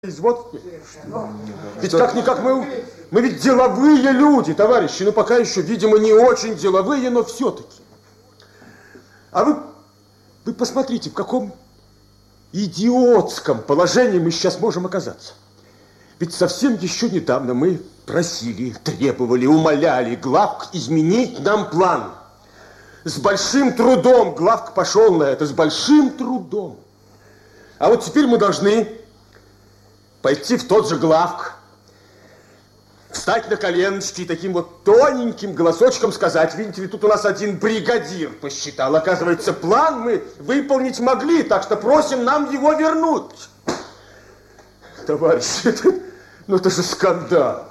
Вот. Ведь как-никак мы ведь деловые люди, товарищи, но пока еще, видимо, не очень деловые, но все-таки. А вы посмотрите, в каком идиотском положении мы сейчас можем оказаться. Ведь совсем еще недавно мы просили, требовали, умоляли главк изменить нам план. С большим трудом главк пошел на это, с большим трудом. А вот теперь мы должны пойти в тот же главк, встать на коленочки и таким вот тоненьким голосочком сказать: видите ли, тут у нас один бригадир посчитал. Оказывается, план мы выполнить могли, так что просим нам его вернуть. Товарищи, это же скандал.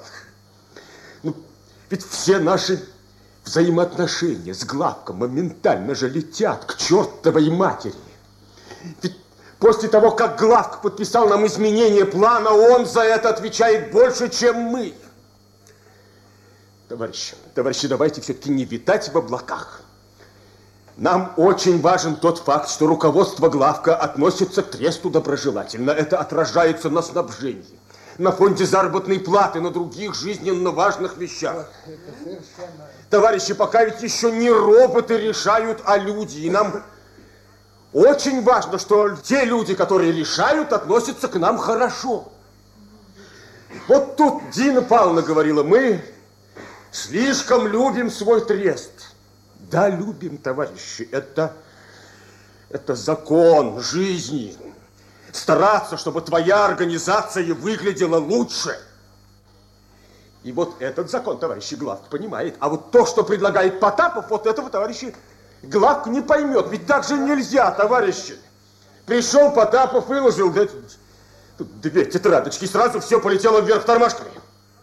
Ведь все наши взаимоотношения с главком моментально же летят к чертовой матери. Ведь после того, как главк подписал нам изменение плана, он за это отвечает больше, чем мы. Товарищи, давайте все-таки не витать в облаках. Нам очень важен тот факт, что руководство главка относится к тресту доброжелательно. Это отражается на снабжении, на фонде заработной платы, на других жизненно важных вещах. Товарищи, пока ведь еще не роботы решают, а люди. И нам очень важно, что те люди, которые решают, относятся к нам хорошо. Вот тут Дина Павловна говорила: мы слишком любим свой трест. Да, любим, товарищи, это закон жизни. Стараться, чтобы твоя организация выглядела лучше. И вот этот закон, товарищи, главк понимает. А вот то, что предлагает Потапов, вот этого, товарищи, главк не поймет. Ведь так же нельзя, товарищи. Пришел Потапов, выложил тут 2 тетрадочки, и сразу все полетело вверх тормашками.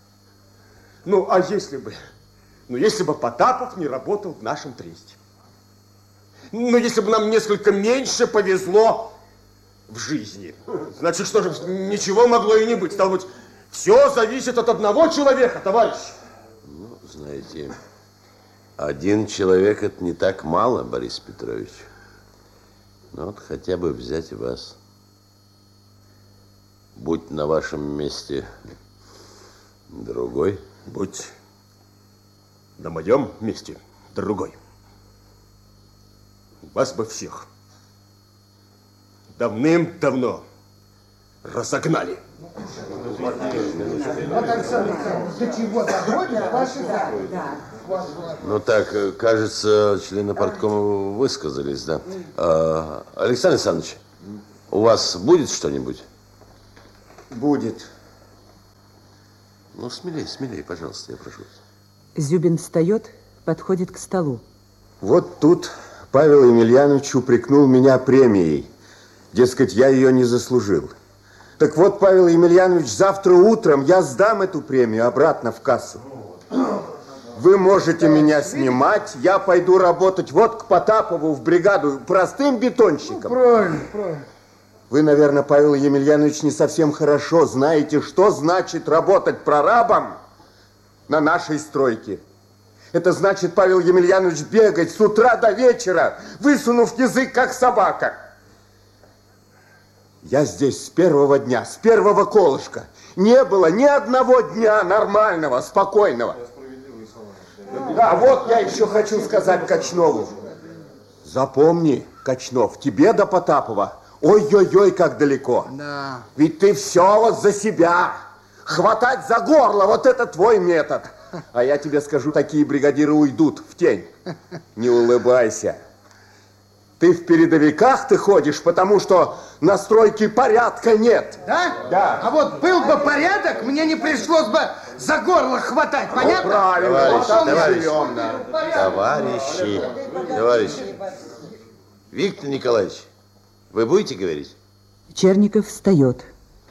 А если бы Потапов не работал в нашем тресте? Если бы нам несколько меньше повезло в жизни. Значит, что же, ничего могло и не быть. Стало быть, все зависит от одного человека, товарищ. Знаете, один человек — это не так мало, Борис Петрович. Вот хотя бы взять вас. Будь на вашем месте другой. Будь на моем месте другой. Вас бы всех давным-давно разогнали. Так, кажется, члены парткома высказались, да? Александр Александрович, у вас будет что-нибудь? Будет. Смелее, пожалуйста, я прошу. Зюбин встает, подходит к столу. Вот тут Павел Емельянович упрекнул меня премией. Дескать, я ее не заслужил. Так вот, Павел Емельянович, завтра утром я сдам эту премию обратно в кассу. Вы можете меня снимать, я пойду работать вот к Потапову в бригаду простым бетонщиком. Правильно. Вы, наверное, Павел Емельянович, не совсем хорошо знаете, что значит работать прорабом на нашей стройке. Это значит, Павел Емельянович, бегать с утра до вечера, высунув язык, как собака. Я здесь с первого дня, с первого колышка. Не было ни одного дня нормального, спокойного. Да, вот я еще хочу сказать Кочнову. Запомни, Кочнов, тебе до Потапова ой-ой-ой, как далеко. Да. Ведь ты все вот за себя. Хватать за горло, вот это твой метод. А я тебе скажу, такие бригадиры уйдут в тень. Не улыбайся. Ты в передовиках ты ходишь, потому что на стройке порядка нет. Да? Да. А вот был бы порядок, мне не пришлось бы за горло хватать, понятно? Правильно. Товарищи. Виктор Николаевич, вы будете говорить? Черников встает.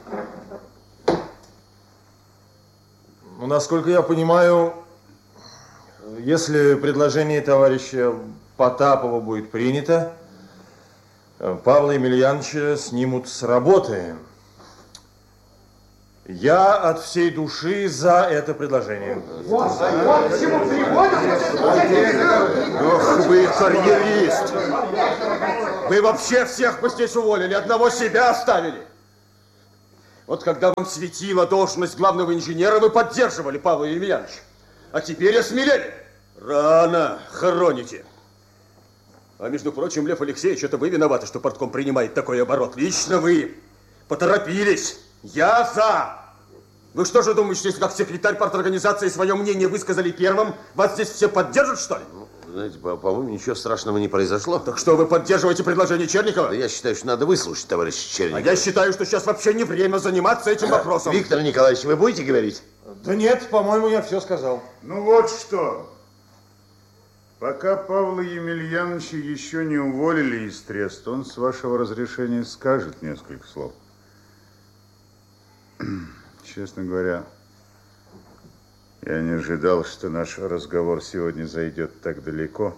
Насколько я понимаю, если предложение товарища Потапова будет принято, Павла Емельяновича снимут с работы. Я от всей души за это предложение. Вот к чему приводит. Ох, вы карьерист. Вы вообще всех бы здесь уволили, одного себя оставили. Вот когда вам светила должность главного инженера, вы поддерживали Павла Емельяновича. А теперь осмелели. Рано хороните. А между прочим, Лев Алексеевич, это вы виноваты, что партком принимает такой оборот. Лично вы поторопились. Я за. Вы что же думаете, что если как секретарь парторганизации свое мнение высказали первым, вас здесь все поддержат, что ли? Знаете, по-моему, ничего страшного не произошло. Так что, вы поддерживаете предложение Черникова? Да я считаю, что надо выслушать товарища Черникова. А я считаю, что сейчас вообще не время заниматься этим вопросом. Виктор Николаевич, вы будете говорить? Да нет, по-моему, я все сказал. Ну вот что. Пока Павла Емельяновича еще не уволили из Трест, он, с вашего разрешения, скажет несколько слов. Честно говоря, я не ожидал, что наш разговор сегодня зайдет так далеко.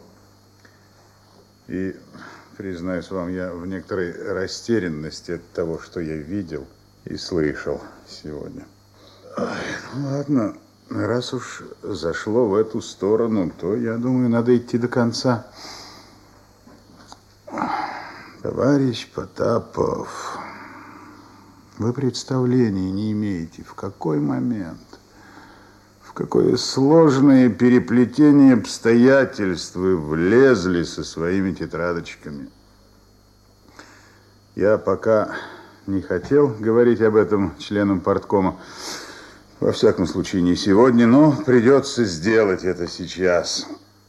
И, признаюсь вам, я в некоторой растерянности от того, что я видел и слышал сегодня. Ну, ладно, раз уж зашло в эту сторону, то, я думаю, надо идти до конца. Товарищ Потапов, вы представления не имеете, в какой момент, в какое сложное переплетение обстоятельств вы влезли со своими тетрадочками. Я пока не хотел говорить об этом членам парткома, во всяком случае не сегодня, но придется сделать это сейчас.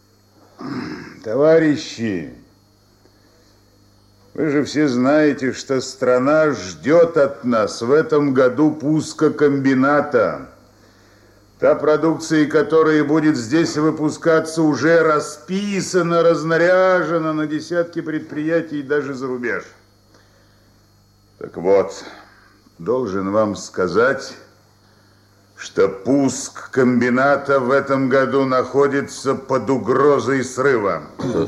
Товарищи, вы же все знаете, что страна ждет от нас в этом году пуска комбината. Та продукция, которая будет здесь выпускаться, уже расписана, разнаряжена на десятки предприятий, даже за рубеж. Так вот, должен вам сказать, что пуск комбината в этом году находится под угрозой срыва.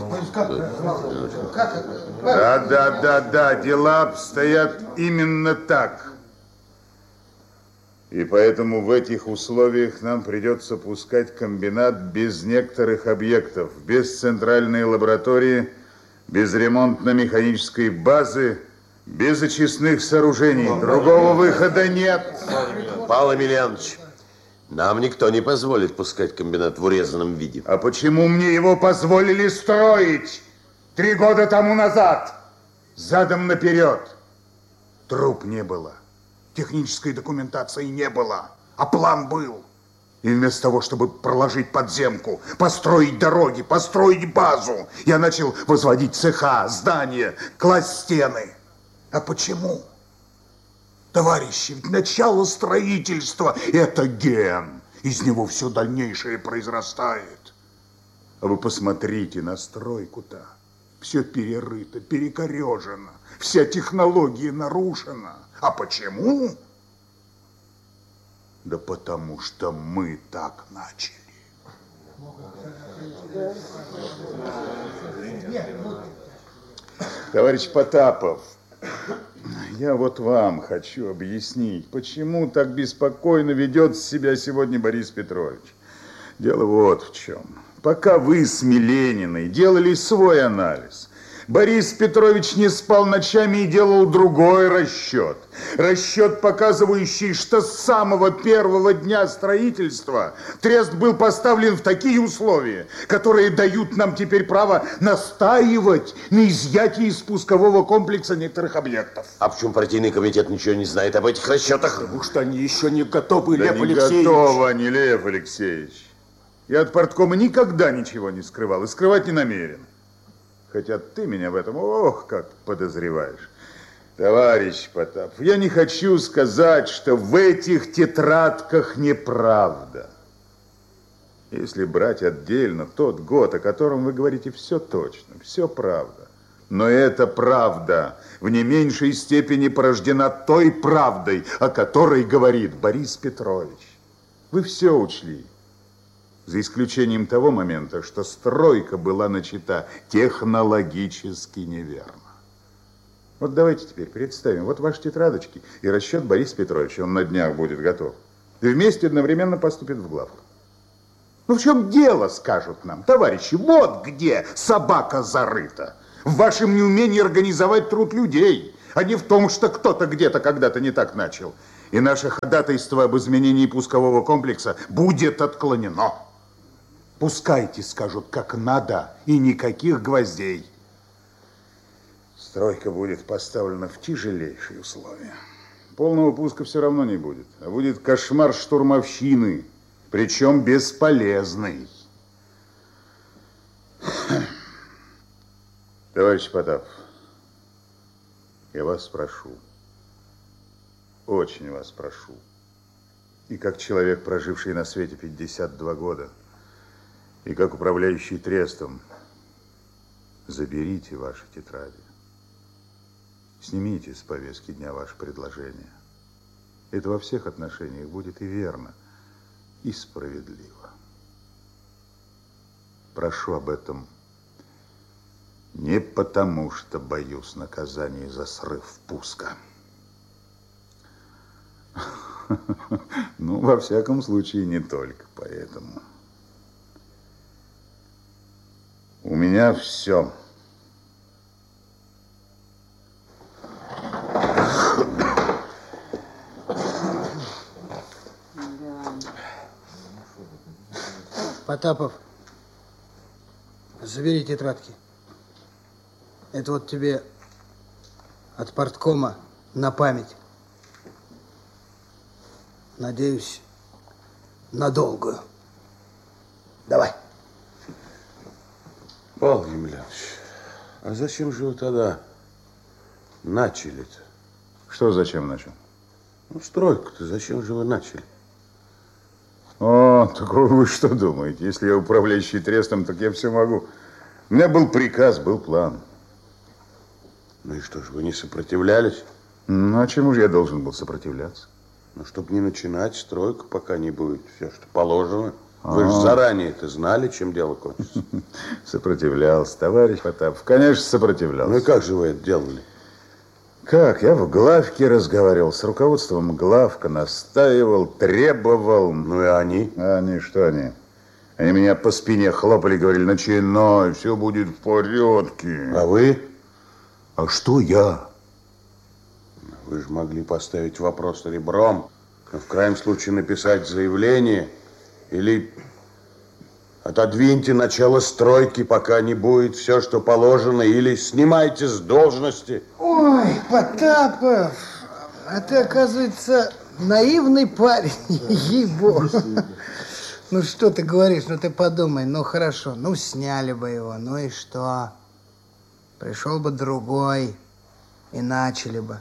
Да, дела обстоят именно так. И поэтому в этих условиях нам придется пускать комбинат без некоторых объектов, без центральной лаборатории, без ремонтно-механической базы, без очистных сооружений. Другого выхода нет. Павел Емельянович, нам никто не позволит пускать комбинат в урезанном виде. А почему мне его позволили строить 3 года тому назад? Задом наперед. Труб не было. Технической документации не было. А план был. И вместо того, чтобы проложить подземку, построить дороги, построить базу, я начал возводить цеха, здания, класть стены. А почему? Товарищи, ведь начало строительства – это ген. Из него все дальнейшее произрастает. А вы посмотрите на стройку-то. Все перерыто, перекорежено. Вся технология нарушена. А почему? Да потому что мы так начали. Товарищ Потапов, я вот вам хочу объяснить, почему так беспокойно ведет себя сегодня Борис Петрович. Дело вот в чем. Пока вы с Милениной делали свой анализ, Борис Петрович не спал ночами и делал другой расчет. Расчет, показывающий, что с самого первого дня строительства Трест был поставлен в такие условия, которые дают нам теперь право настаивать на изъятии из пускового комплекса некоторых объектов. А почему партийный комитет ничего не знает об этих расчетах? Потому что они еще не готовы, Да Лев не Алексеевич. готовы они, Лев Алексеевич. Я от парткома никогда ничего не скрывал и скрывать не намерен. Хотя ты меня в этом, ох, как подозреваешь. Товарищ Потапов, я не хочу сказать, что в этих тетрадках неправда. Если брать отдельно тот год, о котором вы говорите, все точно, все правда. Но эта правда в не меньшей степени порождена той правдой, о которой говорит Борис Петрович. Вы все учли. За исключением того момента, что стройка была начата технологически неверно. Вот давайте теперь представим, вот ваши тетрадочки и расчет Бориса Петровича, он на днях будет готов. И вместе одновременно поступит в главку. Ну в чем дело, скажут нам, товарищи, вот где собака зарыта. В вашем неумении организовать труд людей, а не в том, что кто-то где-то когда-то не так начал. и наше ходатайство об изменении пускового комплекса будет отклонено. Пускайте, скажут, как надо, и никаких гвоздей. Стройка будет поставлена в тяжелейшие условия. Полного пуска все равно не будет, а будет кошмар штурмовщины, причем бесполезный. Товарищ Потапов, я вас прошу, очень вас прошу, и как человек, проживший на свете 52 года, и как управляющий трестом, заберите ваши тетради. Снимите с повестки дня ваше предложение. Это во всех отношениях будет и верно, и справедливо. Прошу об этом не потому, что боюсь наказания за срыв пуска. Ну, во всяком случае, не только поэтому. У меня все. Потапов, забери тетрадки. Это вот тебе от парткома на память. Надеюсь, надолгую. Давай. Павел Емельянович, а зачем же вы тогда начали-то? Что зачем начал? Ну, стройку-то зачем же вы начали? О, так вы что думаете? Если я управляющий трестом, так я все могу. У меня был приказ, был план. Ну и что ж, вы не сопротивлялись? Ну, а чему же я должен был сопротивляться? Ну, чтобы не начинать стройку, пока не будет все, что положено. Вы же заранее это знали, чем дело кончится. Сопротивлялся, товарищ Потапов. Конечно, сопротивлялся. Ну и как же вы это делали? Как? Я в главке разговаривал с руководством главка, настаивал, требовал. Ну и они? Они что они? Они меня по спине хлопали, говорили, начинай, все будет в порядке. А вы? А что я? Вы же могли поставить вопрос ребром, в крайнем случае написать заявление или отодвиньте начало стройки, пока не будет все, что положено, или снимайте с должности. Ой, Потапов, а ты, оказывается, наивный парень, ей-богу. Ну, что ты говоришь, ну, ты подумай, ну, хорошо, ну, сняли бы его, ну и что? Пришел бы другой и начали бы.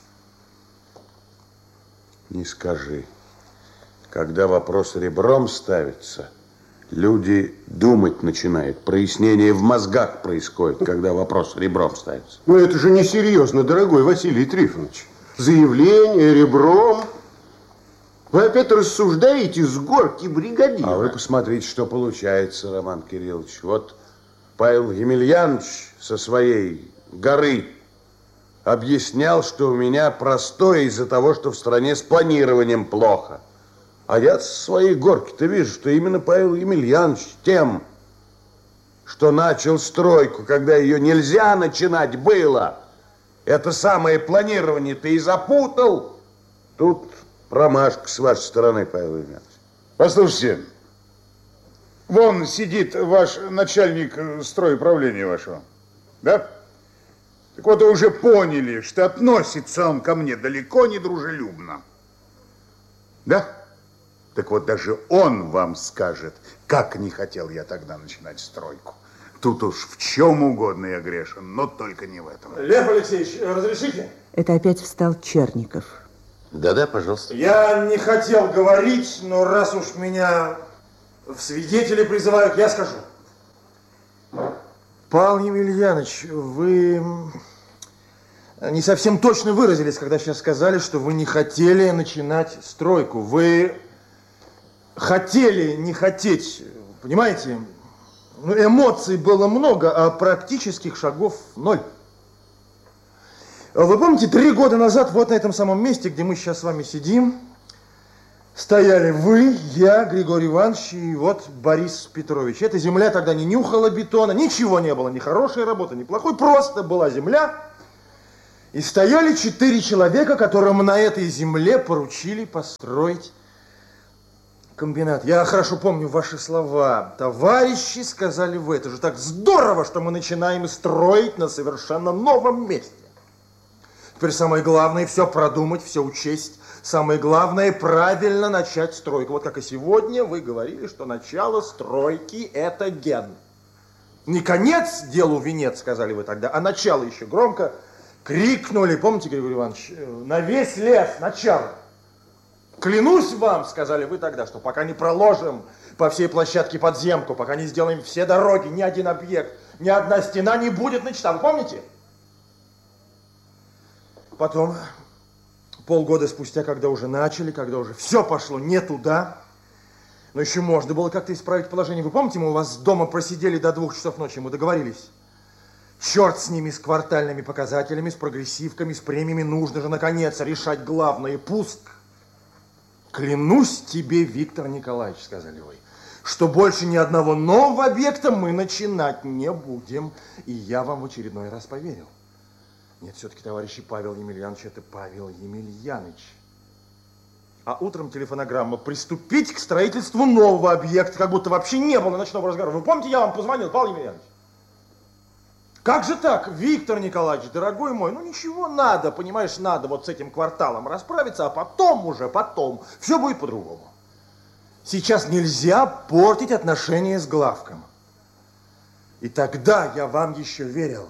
Не скажи. Когда вопрос ребром ставится, люди думать начинают. Прояснение в мозгах происходит, когда вопрос ребром ставится. Ну, это же несерьезно, дорогой Василий Трифонович. Заявление ребром. Вы опять рассуждаете с горки бригадира. А вы посмотрите, что получается, Роман Кириллович. Вот Павел Емельянович со своей горы объяснял, что у меня простое из-за того, что в стране с планированием плохо. А я со своей горки-то вижу, что именно Павел Емельянович тем, что начал стройку, когда ее нельзя начинать было, это самое планирование-то и запутал. Тут промашка с вашей стороны, Павел Емельянович. Послушайте, вон сидит ваш начальник стройуправления вашего, да? Так вот, вы уже поняли, что относится он ко мне далеко не дружелюбно. Да? Так вот, даже он вам скажет, как не хотел я тогда начинать стройку. Тут уж в чем угодно я грешен, но только не в этом. Лев Алексеевич, разрешите? Это опять встал Черников. Да-да, пожалуйста. Я не хотел говорить, но раз уж меня в свидетели призывают, я скажу. Павел Емельянович, вы не совсем точно выразились, когда сейчас сказали, что вы не хотели начинать стройку. Вы хотели не хотеть, понимаете? Эмоций было много, а практических шагов ноль. Вы помните, 3 года назад вот на этом самом месте, где мы сейчас с вами сидим, стояли вы, я, Григорий Иванович и вот Борис Петрович. Эта земля тогда не нюхала бетона, ничего не было, ни хорошей работы, ни плохой, просто была земля. И стояли 4 человека, которым на этой земле поручили построить комбинат. Я хорошо помню ваши слова. Товарищи, сказали вы, это же так здорово, что мы начинаем строить на совершенно новом месте. Теперь самое главное все продумать, все учесть. Самое главное правильно начать стройку. Вот как и сегодня вы говорили, что начало стройки это ген. Не конец делу венец, сказали вы тогда, а начало еще громко крикнули. Помните, Григорий Иванович, на весь лес начало. Клянусь вам, сказали вы тогда, что пока не проложим по всей площадке подземку, пока не сделаем все дороги, ни один объект, ни одна стена не будет начата. Вы помните? Потом, полгода спустя, когда уже начали, когда уже все пошло не туда, но еще можно было как-то исправить положение. Вы помните, мы у вас дома просидели до 2 часов ночи, мы договорились? Черт с ними, с квартальными показателями, с прогрессивками, с премиями. Нужно же, наконец, решать главное – пуск. Клянусь тебе, Виктор Николаевич, сказали вы, что больше ни одного нового объекта мы начинать не будем. И я вам в очередной раз поверил. Нет, все-таки, товарищи, Павел Емельянович, это Павел Емельянович. А утром телефонограмма «Приступить к строительству нового объекта», как будто вообще не было ночного разговора. Вы помните, я вам позвонил, Павел Емельянович? Как же так, Виктор Николаевич, дорогой мой, ну ничего надо, понимаешь, надо вот с этим кварталом расправиться, а потом все будет по-другому. Сейчас нельзя портить отношения с главком. И тогда я вам еще верил.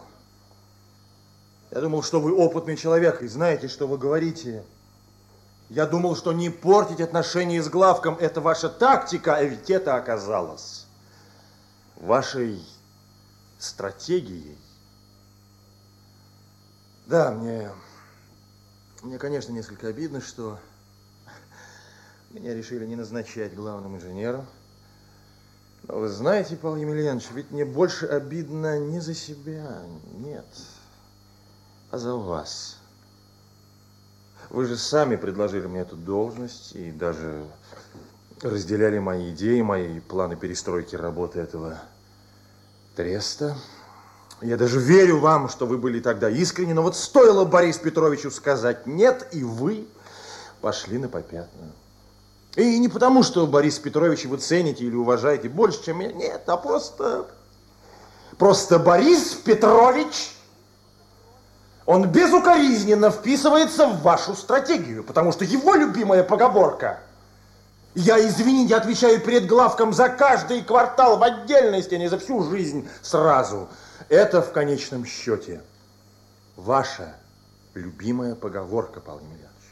Я думал, что вы опытный человек и знаете, что вы говорите. Я думал, что не портить отношения с главком – это ваша тактика, а ведь это оказалось вашей стратегией. Да, мне, конечно, несколько обидно, что меня решили не назначать главным инженером. Но вы знаете, Павел Емельянович, ведь мне больше обидно не за себя, нет, а за вас. Вы же сами предложили мне эту должность и даже разделяли мои идеи, мои планы перестройки работы этого треста. Я даже верю вам, что вы были тогда искренни, но вот стоило Борису Петровичу сказать «нет», и вы пошли на попятную. И не потому, что Бориса Петровича вы цените или уважаете больше, чем я, нет, а просто Борис Петрович, он безукоризненно вписывается в вашу стратегию, потому что его любимая поговорка «я, извините, отвечаю перед главком за каждый квартал в отдельности, а не за всю жизнь сразу». Это в конечном счете ваша любимая поговорка, Павел Емельянович.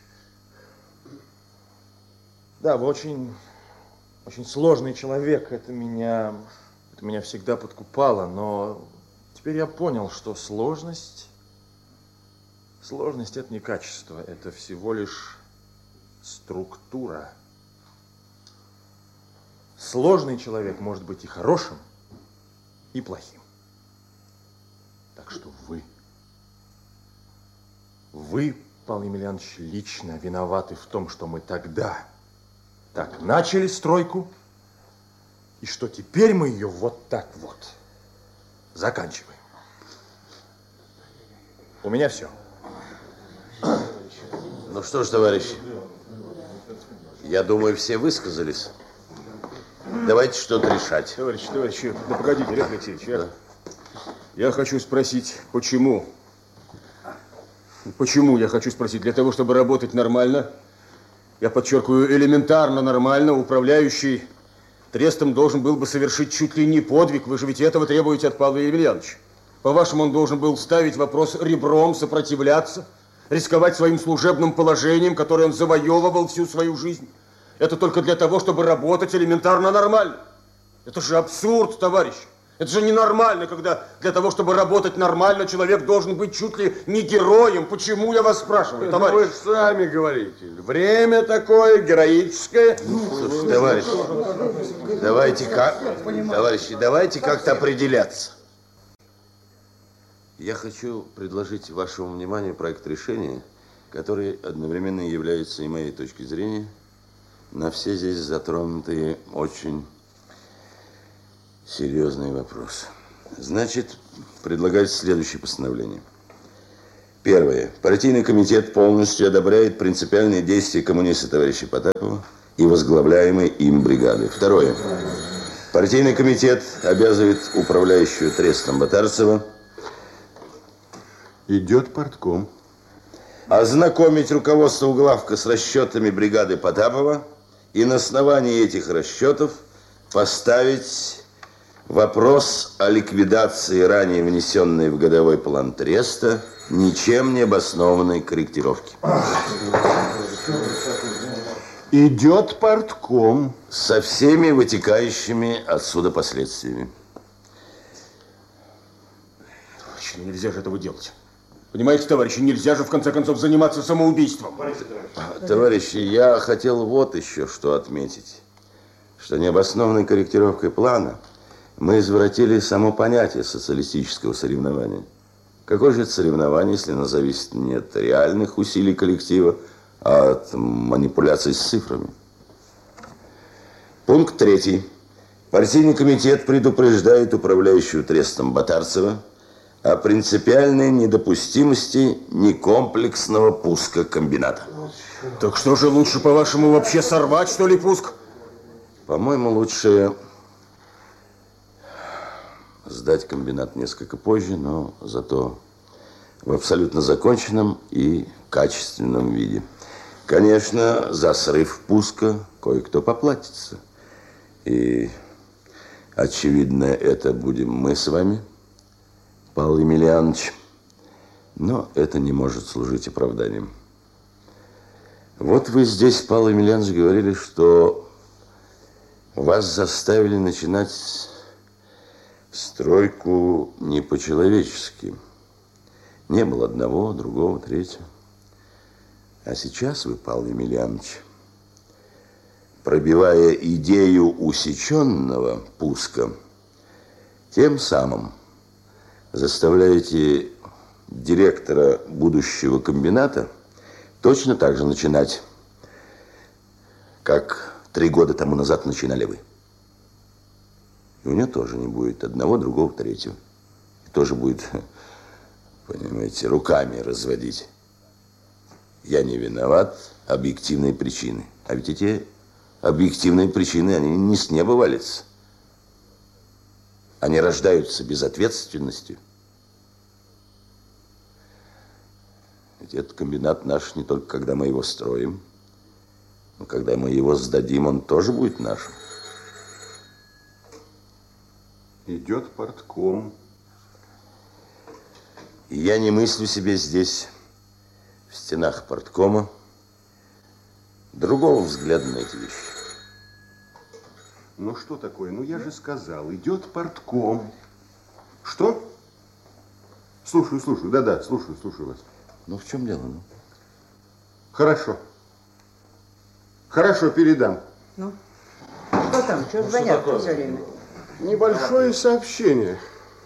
Да, вы очень сложный человек, это меня всегда подкупало, но теперь я понял, что сложность это не качество, это всего лишь структура. Сложный человек может быть и хорошим, и плохим. Так что вы, Павел Емельянович, лично виноваты в том, что мы тогда так начали стройку, и что теперь мы ее вот так вот заканчиваем. У меня все. Ну что ж, товарищи, я думаю, все высказались. Давайте что-то решать. Товарищи, да погодите, Олег Алексеевич, я хочу спросить, почему? Почему, я хочу спросить, для того, чтобы работать нормально, я подчеркиваю, элементарно нормально, управляющий трестом должен был бы совершить чуть ли не подвиг. Вы же ведь этого требуете от Павла Емельяновича. По-вашему, он должен был ставить вопрос ребром, сопротивляться, рисковать своим служебным положением, которое он завоевывал всю свою жизнь. Это только для того, чтобы работать элементарно нормально. Это же абсурд, товарищ. Это же ненормально, когда для того, чтобы работать нормально, человек должен быть чуть ли не героем. Почему, я вас спрашиваю, товарищ? Вы же сами говорите. Время такое героическое. Слушайте, товарищи, давайте как-то определяться. Я хочу предложить вашему вниманию проект решения, который одновременно является, и моей точки зрения, на все здесь затронутые очень серьезные вопросы. Значит, предлагается следующее постановление. Первое. Партийный комитет полностью одобряет принципиальные действия коммуниста товарища Потапова и возглавляемой им бригады. Второе. Партийный комитет обязывает управляющую трестом Батарцева Идет партком. ознакомить руководство углавка с расчетами бригады Потапова и на основании этих расчетов поставить вопрос о ликвидации ранее внесенной в годовой план треста ничем не обоснованной корректировки. Идет партком. Со всеми вытекающими отсюда последствиями. Ну, нельзя же этого делать. Понимаете, товарищи, нельзя же в конце концов заниматься самоубийством. Товарищи, я хотел вот еще что отметить. Что необоснованной корректировкой плана мы извратили само понятие социалистического соревнования. Какое же это соревнование, если оно зависит не от реальных усилий коллектива, а от манипуляций с цифрами? Пункт 3. Партийный комитет предупреждает управляющую трестом Батарцева о принципиальной недопустимости некомплексного пуска комбината. Так что же лучше, по-вашему, вообще сорвать, что ли, пуск? По-моему, лучше сдать комбинат несколько позже, но зато в абсолютно законченном и качественном виде. Конечно, за срыв пуска кое-кто поплатится. И, очевидно, это будем мы с вами, Павел Емельянович. Но это не может служить оправданием. Вот вы здесь, Павел Емельянович, говорили, что вас заставили начинать стройку не по-человечески. Не было одного, другого, третьего. А сейчас вы, Павел Емельянович, пробивая идею усеченного пуска, тем самым заставляете директора будущего комбината точно так же начинать, как 3 года тому назад начинали вы. И у него тоже не будет одного, другого, третьего. И тоже будет, понимаете, руками разводить. Я не виноват, объективные причины. А ведь эти объективные причины, они не с неба валятся. Они рождаются безответственностью. Ведь этот комбинат наш не только когда мы его строим, но когда мы его сдадим, он тоже будет нашим. Идет партком. И я не мыслю себе здесь, в стенах парткома, другого взгляда на эти вещи. Ну что такое? Ну я же сказал, идет партком. Что? Слушаю, слушаю. Да-да, слушаю вас. Ну в чем дело? Ну? Хорошо. Хорошо, передам. Ну, что там? Что звонят все время? Небольшое сообщение.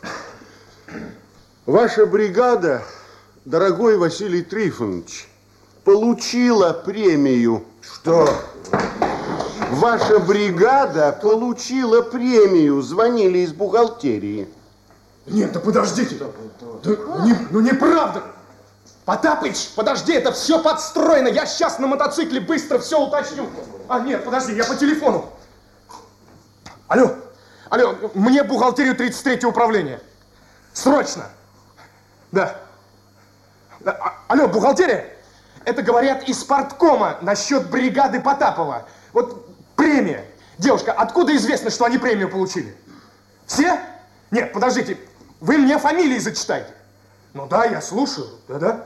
Ваша бригада, дорогой Василий Трифонович, получила премию. Что? Ваша бригада получила премию. Звонили из бухгалтерии. Нет, да подождите. Ну неправда. Потапыч, подожди, это все подстроено. Я сейчас на мотоцикле быстро все уточню. А нет, подожди, я по телефону. Алло, мне бухгалтерию 33-го управления. Срочно. Да. Алло, бухгалтерия? Это говорят из парткома насчет бригады Потапова. Вот премия. Девушка, откуда известно, что они премию получили? Все? Нет, подождите, вы мне фамилии зачитайте. Ну да, я слушаю. Да-да.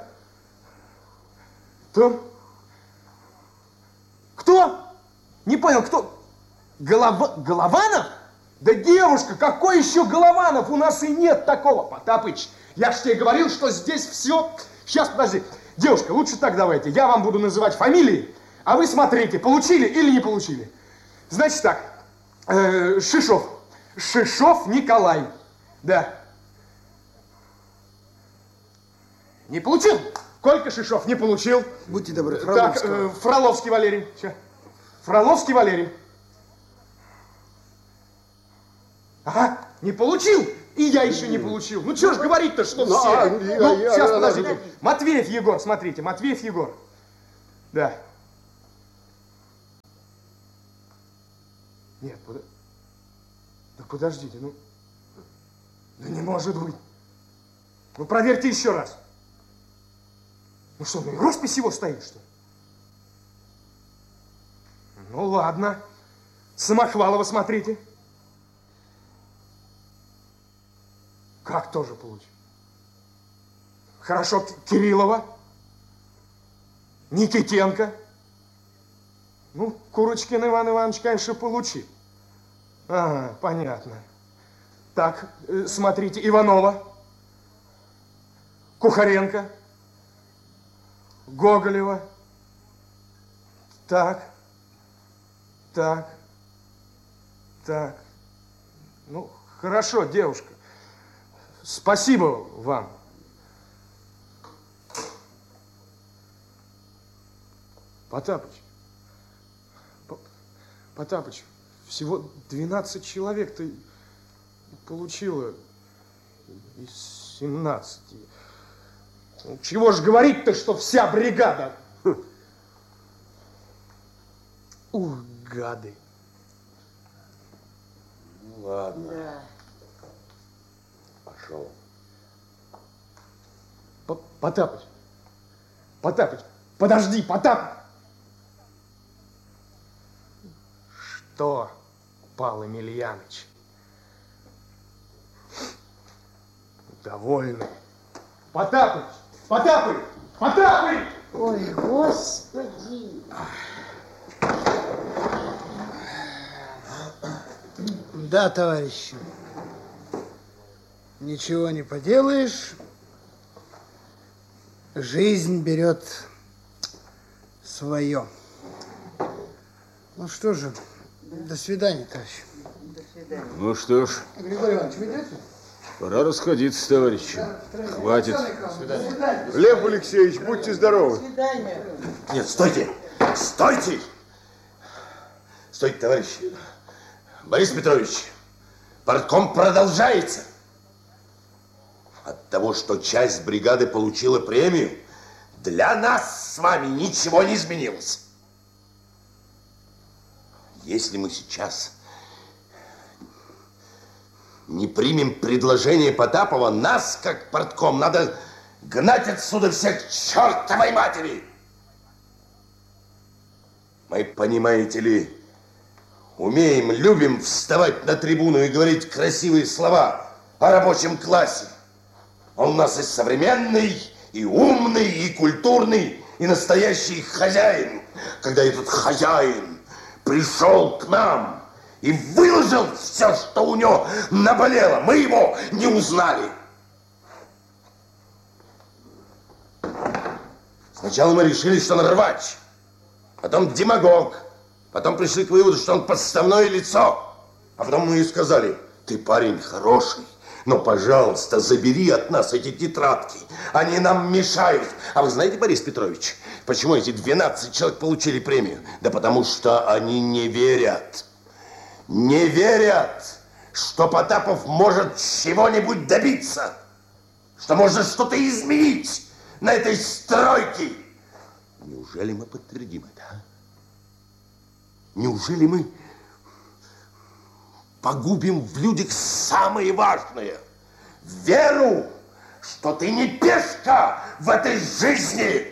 Кто? Не понял, кто? Голованов? Да, девушка, какой еще Голованов? У нас и нет такого. Потапыч, я ж тебе говорил, что здесь все... Сейчас, подожди. Девушка, лучше так давайте. Я вам буду называть фамилии, а вы смотрите, получили или не получили. Значит так, Шишов. Шишов Николай. Да. Не получил? Колька Шишов не получил. Будьте добры, Фроловского. Так, Фроловский Валерий. Все. Фроловский Валерий. Ага, не получил. И я еще не получил. Ну, что ж говорить-то, что все? Ну, сейчас, подождите. Матвеев Егор, смотрите, Матвеев Егор. Да. Нет, да подождите, ну... Да не может быть. Ну, проверьте еще раз. Ну что, ну и роспись его стоит, что ли? Ну, ладно. Самохвалова смотрите. Как тоже получил? Хорошо, Кириллова. Никитенко. Ну, Курочкин Иван Иванович, конечно, получил. Ага, понятно. Так, смотрите, Иванова. Кухаренко. Гоголева. Так. Так. Так. Ну, хорошо, девушка. Спасибо вам. Потапыч. Потапыч, всего 12 человек ты получила из 17. Ну, чего ж говорить-то, что вся бригада? Ух, гады. Ну, ладно. Да. Пошел. Потапыч. Потапыч, подожди, Потап! Что, Пал Емельяныч? Довольны. Потапыч! Потапыч! Потапыч! Ой, Господи! Да, товарищи. Ничего не поделаешь. Жизнь берет свое. Ну что же, до свидания, товарищи. До свидания. Ну что ж, Григорий Иванович, вы идете? пора расходиться, товарищи. Хватит. Лев Алексеевич, будьте здоровы. До свидания. Нет, стойте! Стойте! Стойте, товарищи. Борис Петрович, партком продолжается. От того, что часть бригады получила премию, для нас с вами ничего не изменилось. Если мы сейчас не примем предложение Потапова, нас, как партком, надо гнать отсюда всех к чертовой матери. Мы, понимаете ли, умеем, любим вставать на трибуну и говорить красивые слова о рабочем классе. Он у нас и современный, и умный, и культурный, и настоящий хозяин. Когда этот хозяин пришел к нам и выложил все, что у него наболело, мы его не узнали. Сначала мы решили, что он рвач, потом демагог, потом пришли к выводу, что он подставное лицо, а потом мы и сказали: ты парень хороший, но, пожалуйста, забери от нас эти тетрадки, они нам мешают. А вы знаете, Борис Петрович, почему эти 12 человек получили премию? Да потому что они не верят. Не верят, что Потапов может чего-нибудь добиться, что можно что-то изменить на этой стройке. Неужели мы подтвердим это, а? Неужели мы погубим в людях самое важное — веру, что ты не пешка в этой жизни?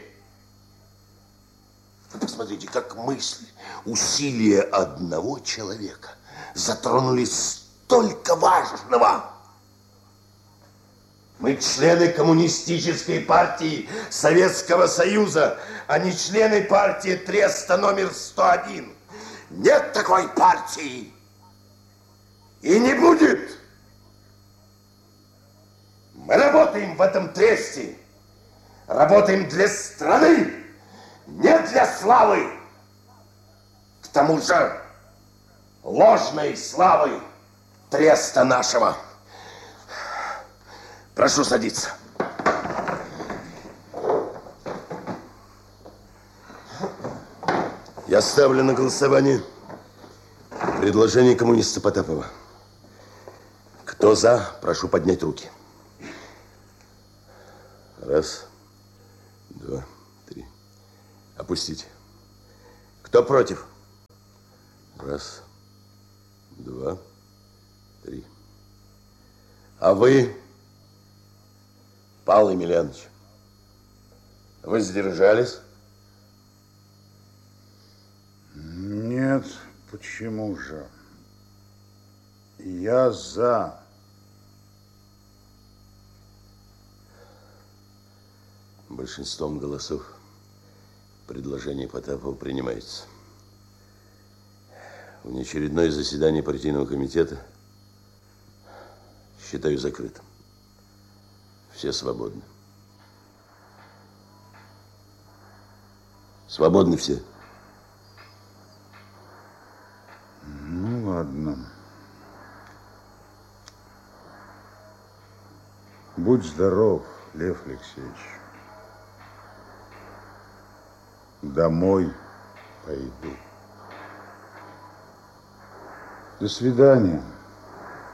Посмотрите, как мысль, усилия одного человека затронули столько важного. Мы члены коммунистической партии Советского Союза, а не члены партии Треста номер 101. Нет такой партии. И не будет. Мы работаем в этом тресте. Работаем для страны, не для славы. К тому же ложной славы треста нашего. Прошу садиться. Я ставлю на голосование предложение коммуниста Потапова. Кто Кто за, прошу поднять руки. Раз, два, три. Опустить. Кто против? Раз, два, три. А вы, Павел Емельянович, воздержались? Нет, почему же? Я за. Большинством голосов предложение Потапова принимается. Внеочередное заседание партийного комитета считаю закрытым. Все свободны. Свободны все. Ну, ладно. Будь здоров, Лев Алексеевич. Домой пойду. До свидания.